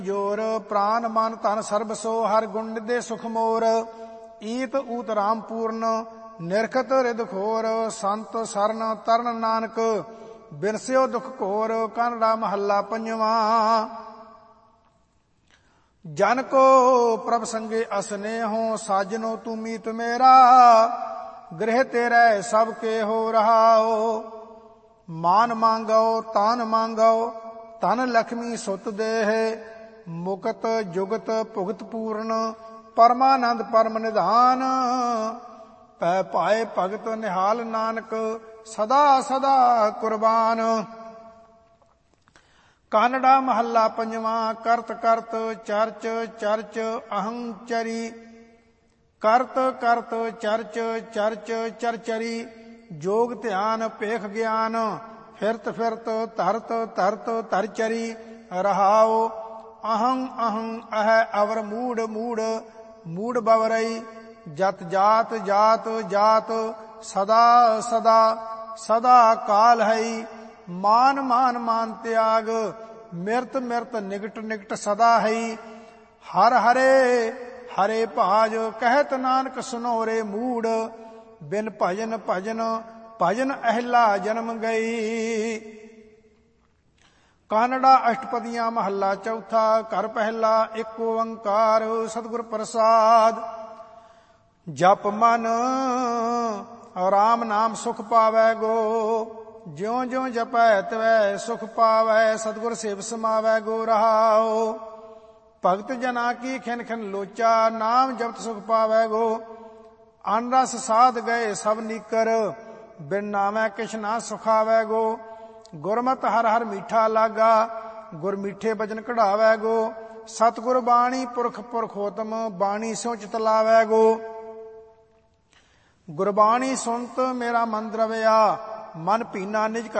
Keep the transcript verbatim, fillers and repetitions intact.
जोर प्राण मन तन सर्ब सो हर गुण निधे सुख मोर ईत ऊत राम पूर्ण निरखत रिद खोर संत सरन तरन नानक बिरस्यो दुख घोर। कानड़ा महला पंजवा। जन को प्रभ संगे असनेहो साजनो तू मीत मेरा गृह तेरे सबके हो रहाओ। मान मांगो तान मांगो तन लक्ष्मी सुत देह मुकत जुगत भुगत पूर्ण परमानंद परम निधान। पै पाए भगत निहाल नानक सदा सदा कुर्बान। कानड़ा महला पंजवा। करत करत चर्च चर्च अहंचरी करत करत चर्च चर्च चरचरी जोग ध्यान पेख ज्ञान फिरत फिरत तरत तरत तरचरी रहाओ। अहं अहं अह अवर मूड मूड मूड बवरई जत जात जात जात सदा सदा सदा काल हई। मान मान मान त्याग मिरत मिरत निकट निकट सदा हई। हर हरे हरे भाज कहत नानक सुनो रे मूड बिन भजन भजन भजन अहला जन्म गई। कानड़ा अष्टपदियां महला चौथा। घर पहला एक ओंकार सतगुर प्रसाद। जप मन राम नाम सुख पावै गो ज्यों ज्यों जपै त्वै सुख पावै सतगुर सेव समावै गो रहाओ। भगत जना की खिन खिन लोचा नाम जपत सुख पावै गो। अन रस साध गए सब नीकर बिन नामै किछ ना सुखावै गो। गुरमत हर हर मीठा लागा गुर मीठे बचन कढ़ावै गो। सतगुर बाणी पुरख पुरखोतम बाणी स्यों चित लावै गो। गुरबाणी सुनत मेरा मन द्रवया मन पीना निज